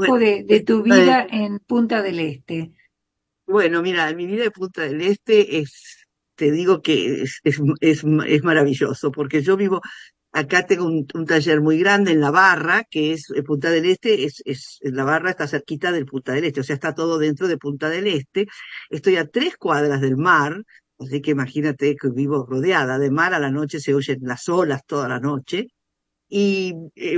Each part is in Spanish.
poco de tu eh, vida en Punta del Este. bueno, mira, mi vida de Punta del Este te digo que es maravilloso, porque yo vivo, acá tengo un taller muy grande en La Barra, que es Punta del Este, La Barra está cerquita del Punta del Este, o sea, está todo dentro de Punta del Este. Estoy a 3 cuadras del mar, así que imagínate que vivo rodeada de mar, a la noche se oyen las olas toda la noche, y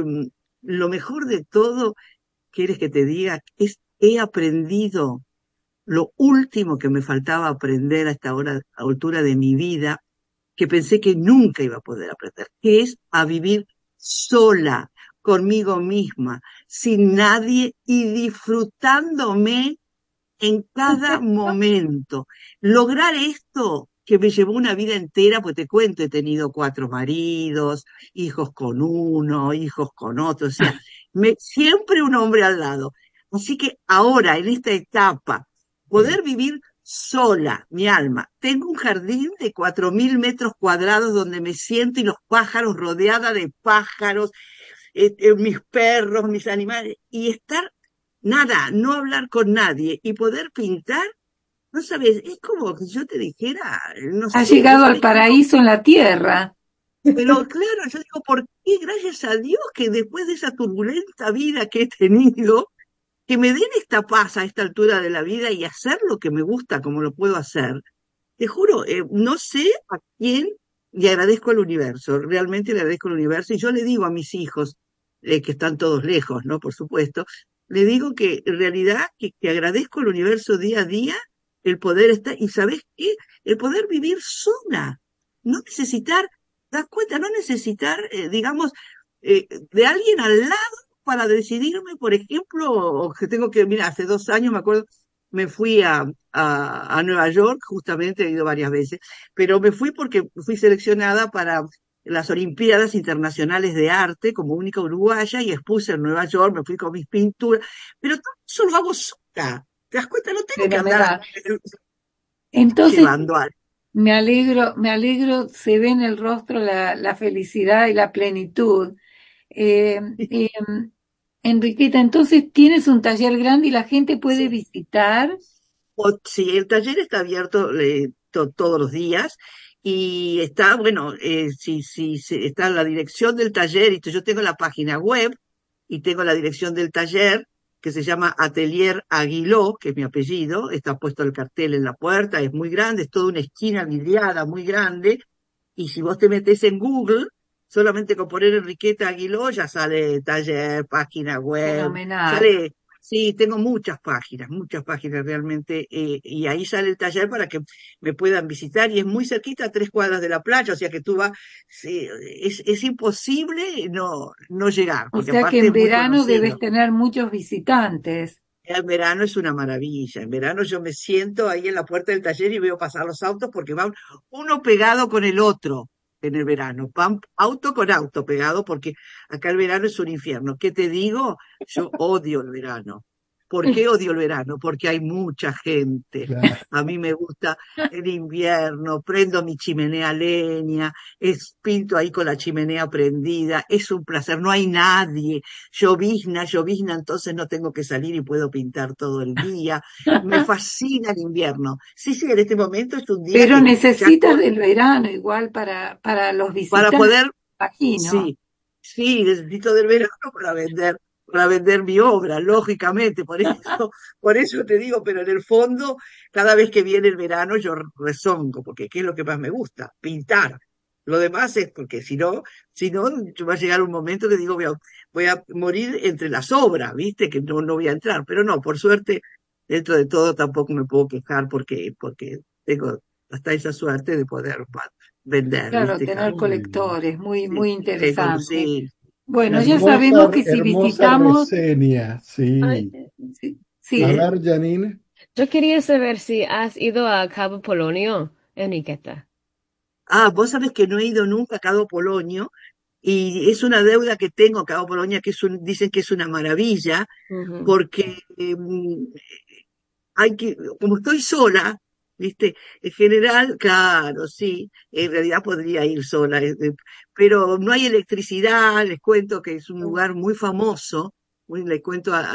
lo mejor de todo, ¿quieres que te diga? He aprendido lo último que me faltaba aprender a altura de mi vida, que pensé que nunca iba a poder aprender, que es a vivir sola, conmigo misma, sin nadie y disfrutándome en cada momento. Lograr esto que me llevó una vida entera, pues te cuento, he tenido 4 maridos, hijos con uno, hijos con otro, o sea, siempre un hombre al lado. Así que ahora, en esta etapa, poder vivir sola, mi alma. Tengo un jardín de 4.000 metros cuadrados donde me siento y los pájaros, rodeada de pájaros, mis perros, mis animales, y estar nada, no hablar con nadie y poder pintar, no sabes, es como que yo te dijera, no Has sé, llegado vos al sabés que no, paraíso en la tierra. pero claro, yo digo, ¿por qué gracias a Dios que después de esa turbulenta vida que he tenido, que me den esta paz a esta altura de la vida y hacer lo que me gusta como lo puedo hacer? Te juro, no sé a quién le agradezco al universo, realmente le agradezco al universo y yo le digo a mis hijos, que están todos lejos, ¿no? Por supuesto, le digo que en realidad que agradezco al universo día a día el poder estar, y ¿sabes qué? El poder vivir sola, no necesitar, ¿te das cuenta? No necesitar, digamos, de alguien al lado para decidirme, por ejemplo, o que tengo que, mira, hace 2 años me acuerdo, me fui a Nueva York, justamente he ido varias veces, pero me fui porque fui seleccionada para las Olimpiadas Internacionales de Arte como única uruguaya y expuse en Nueva York, me fui con mis pinturas, pero todo eso lo hago sola. ¿Te das cuenta? No tengo que andar Fenomenal. Entonces, llevando a... me alegro, se ve en el rostro la felicidad y la plenitud. Eh, eh, Enriqueta, entonces tienes un taller grande y la gente puede Sí, visitar. sí, el taller está abierto todos los días y está, bueno, sí, está la dirección del taller y yo tengo la página web y tengo la dirección del taller que se llama Atelier Aguiló, que es mi apellido, está puesto el cartel en la puerta, es muy grande, es toda una esquina vidriada muy grande y si vos te metés en Google, solamente con poner Enriqueta Aguiló ya sale taller, página web, Fenomenal. sale. Sí, tengo muchas páginas realmente, y ahí sale el taller para que me puedan visitar y es muy cerquita, a 3 cuadras de la playa, o sea que tú vas, sí, es imposible no llegar, O porque sea que aparte en es muy verano debes conocido. tener muchos visitantes. En verano es una maravilla, en verano yo me siento ahí en la puerta del taller y veo pasar los autos porque van uno pegado con el otro en el verano, van auto con auto pegado porque acá el verano es un infierno. ¿Qué te digo? Yo odio el verano. ¿Por qué odio el verano? Porque hay mucha gente. Claro. A mí me gusta el invierno, prendo mi chimenea a leña, pinto ahí con la chimenea prendida, es un placer, no hay nadie, llovizna, entonces no tengo que salir y puedo pintar todo el día. Me fascina el invierno. Sí, sí, en este momento es un día Pero que ya necesitas del verano igual para los para visitantes, poder, imagino. sí, sí, necesito del verano para vender mi obra, lógicamente, por eso te digo, pero en el fondo, cada vez que viene el verano yo rezongo, porque ¿qué es lo que más me gusta? Pintar. Lo demás es porque si no, va a llegar un momento que digo, voy a morir entre las obras, ¿viste? Que no voy a entrar. Pero no, por suerte, dentro de todo tampoco me puedo quejar porque tengo hasta esa suerte de poder vender, Claro, ¿viste? tener Muy bien. colectores, muy, Sí, muy interesante. sí, Bueno, ya sabemos Hermosa, que si hermosa visitamos, reseña, Ay, sí. sí, A sí, ¿eh? ver, Janine. yo quería saber si has ido a Cabo Polonio, Enriqueta. Ah, vos sabés que no he ido nunca a Cabo Polonio y es una deuda que tengo a Cabo Polonio que dicen que es una maravilla Ujú. porque como estoy sola, ¿viste? En general, claro, sí, en realidad podría ir sola, pero no hay electricidad, les cuento que es un lugar muy famoso, les cuento a